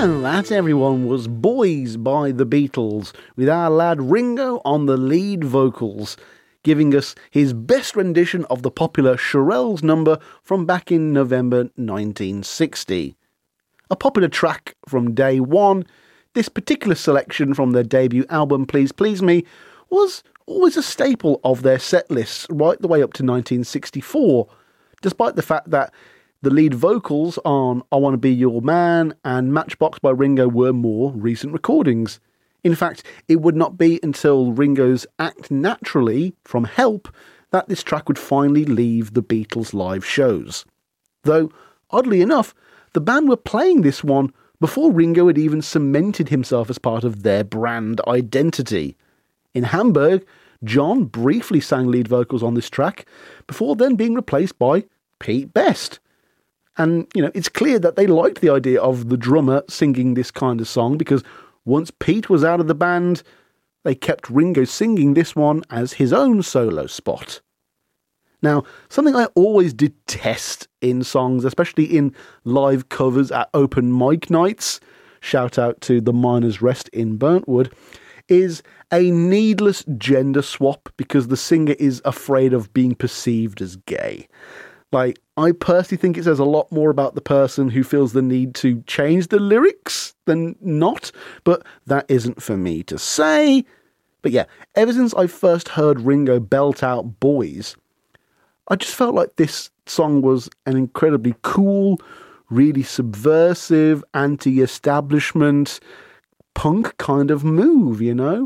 And that, everyone, was Boys by the Beatles, with our lad Ringo on the lead vocals, giving us his best rendition of the popular Shirelles number from back in November 1960. A popular track from day one, this particular selection from their debut album Please Please Me was always a staple of their set lists right the way up to 1964, despite the fact that the lead vocals on I Want to Be Your Man and Matchbox by Ringo were more recent recordings. In fact, it would not be until Ringo's Act Naturally from Help that this track would finally leave the Beatles' live shows. Though, oddly enough, the band were playing this one before Ringo had even cemented himself as part of their brand identity. In Hamburg, John briefly sang lead vocals on this track before then being replaced by Pete Best. And, it's clear that they liked the idea of the drummer singing this kind of song because once Pete was out of the band, they kept Ringo singing this one as his own solo spot. Now, something I always detest in songs, especially in live covers at open mic nights, shout out to the Miners' Rest in Burntwood, is a needless gender swap because the singer is afraid of being perceived as gay. I personally think it says a lot more about the person who feels the need to change the lyrics than not, but that isn't for me to say. But yeah, ever since I first heard Ringo belt out Boys, I just felt like this song was an incredibly cool, really subversive, anti-establishment, punk kind of move,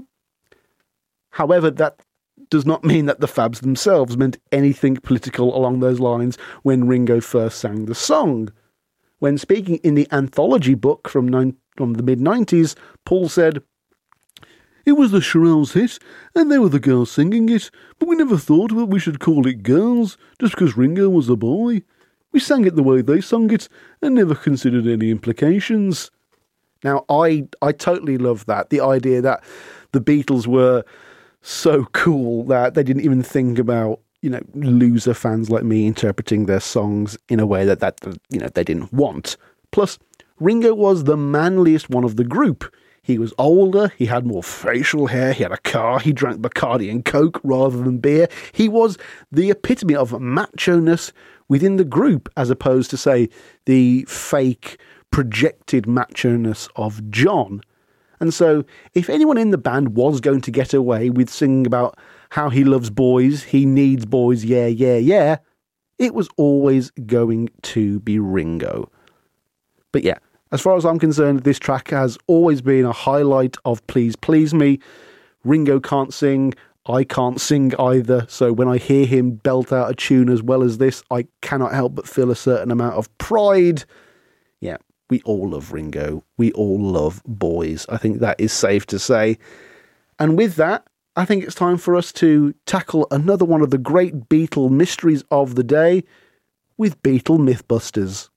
However, that does not mean that the Fabs themselves meant anything political along those lines when Ringo first sang the song. When speaking in the anthology book from the mid-90s, Paul said, "It was the Shirelles hit, and they were the girls singing it, but we never thought that we should call it Girls, just because Ringo was a boy. We sang it the way they sung it, and never considered any implications." Now, I totally love that, the idea that the Beatles were so cool that they didn't even think about, loser fans like me interpreting their songs in a way that they didn't want. Plus, Ringo was the manliest one of the group. He was older, he had more facial hair, he had a car, he drank Bacardi and Coke rather than beer. He was the epitome of macho-ness within the group, as opposed to, say, the fake, projected macho-ness of John. And so, if anyone in the band was going to get away with singing about how he loves boys, he needs boys, yeah, yeah, yeah, it was always going to be Ringo. But yeah, as far as I'm concerned, this track has always been a highlight of Please Please Me. Ringo can't sing, I can't sing either, so when I hear him belt out a tune as well as this, I cannot help but feel a certain amount of pride. Yeah. We all love Ringo. We all love Boys. I think that is safe to say. And with that, I think it's time for us to tackle another one of the great Beatle mysteries of the day with Beatle Mythbusters.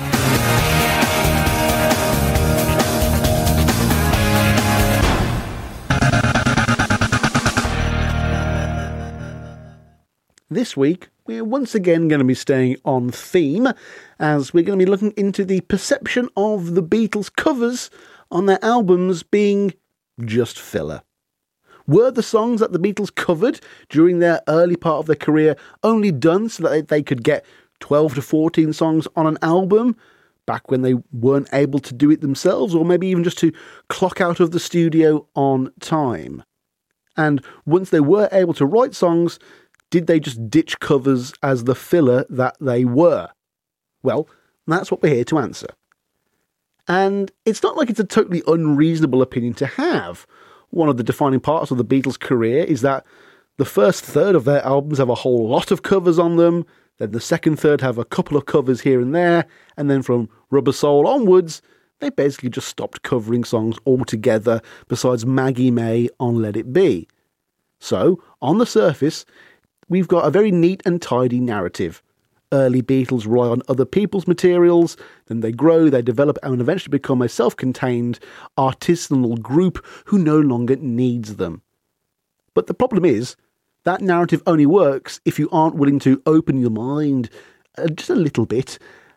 This week, we're once again going to be staying on theme, as we're going to be looking into the perception of the Beatles' covers on their albums being just filler. Were the songs that the Beatles covered during their early part of their career only done so that they could get 12 to 14 songs on an album, back when they weren't able to do it themselves, or maybe even just to clock out of the studio on time? And once they were able to write songs, did they just ditch covers as the filler that they were? Well, that's what we're here to answer. And it's not like it's a totally unreasonable opinion to have. One of the defining parts of the Beatles' career is that the first third of their albums have a whole lot of covers on them, then the second third have a couple of covers here and there, and then from Rubber Soul onwards, they basically just stopped covering songs altogether, besides Maggie May on Let It Be. So, on the surface, we've got a very neat and tidy narrative. Early Beatles rely on other people's materials, then they grow, they develop, and eventually become a self-contained, artisanal group who no longer needs them. But the problem is, that narrative only works if you aren't willing to open your mind just a little bit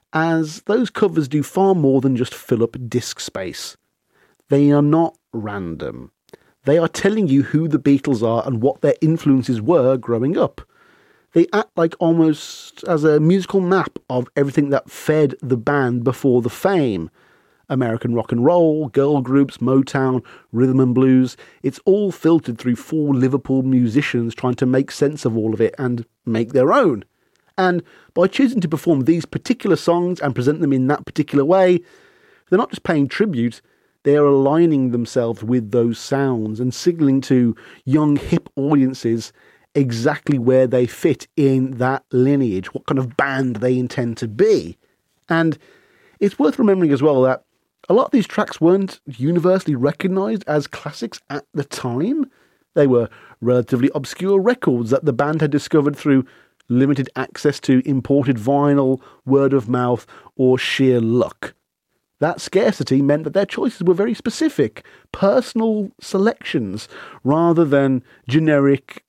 as those covers do far more than just fill up disk space. They are not random. They are telling you who the Beatles are and what their influences were growing up. They act like almost as a musical map of everything that fed the band before the fame. American rock and roll, girl groups, Motown, rhythm and blues. It's all filtered through 4 Liverpool musicians trying to make sense of all of it and make their own. And by choosing to perform these particular songs and present them in that particular way, they're not just paying tribute, they are aligning themselves with those sounds and signalling to young, hip audiences exactly where they fit in that lineage, what kind of band they intend to be. And it's worth remembering as well that a lot of these tracks weren't universally recognised as classics at the time. They were relatively obscure records that the band had discovered through limited access to imported vinyl, word of mouth, or sheer luck. That scarcity meant that their choices were very specific, personal selections, rather than generic,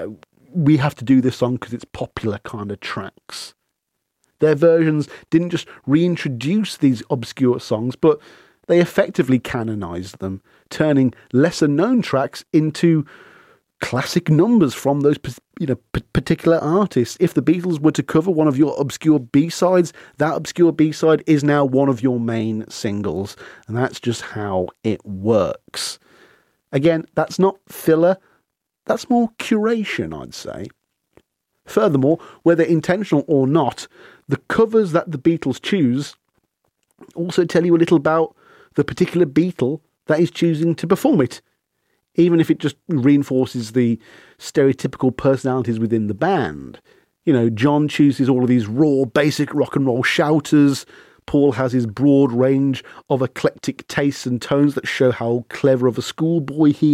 we have to do this song because it's popular kind of tracks. Their versions didn't just reintroduce these obscure songs, but they effectively canonised them, turning lesser-known tracks into classic numbers from those particular artists. If the Beatles were to cover one of your obscure B-sides, that obscure B-side is now one of your main singles, and that's just how it works. Again, that's not filler, that's more curation, I'd say. Furthermore, whether intentional or not, the covers that the Beatles choose also tell you a little about the particular Beatle that is choosing to perform it, even if it just reinforces the stereotypical personalities within the band. John chooses all of these raw, basic rock and roll shouters. Paul has his broad range of eclectic tastes and tones that show how clever of a schoolboy he